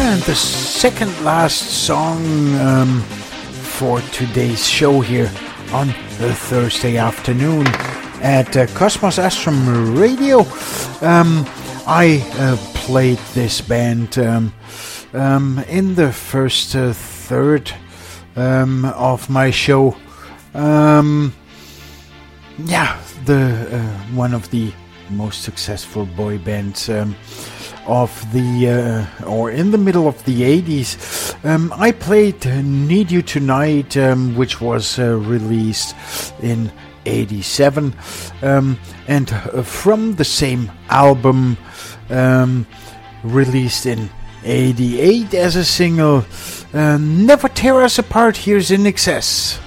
And the second last song for today's show here on the Thursday afternoon at Cosmos Astrum Radio. I played this band in the first third of my show. One of the most successful boy bands of the or in the middle of the 80s. I played Need You Tonight, which was released in 87, and from the same album, released in 88 as a single, Never Tear Us Apart. Here's In Excess.